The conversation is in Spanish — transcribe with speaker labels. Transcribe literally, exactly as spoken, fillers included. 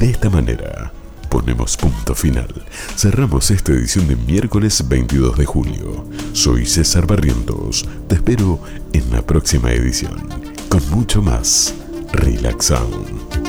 Speaker 1: de esta manera ponemos punto final. Cerramos esta edición de miércoles veintidós de julio. Soy César Barrientos. Te espero en la próxima edición con mucho más Relax Sound.